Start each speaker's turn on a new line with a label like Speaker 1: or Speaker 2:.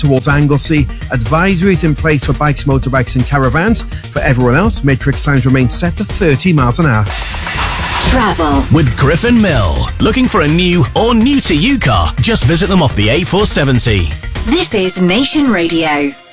Speaker 1: towards Anglesey. Advisories in place for bikes, motorbikes and caravans. For everyone else, matrix signs remain set to 30 miles an hour.
Speaker 2: Travel
Speaker 3: with Griffin Mill. Looking for a new or new to you car? Just visit them off the A470.
Speaker 2: This is Nation Radio.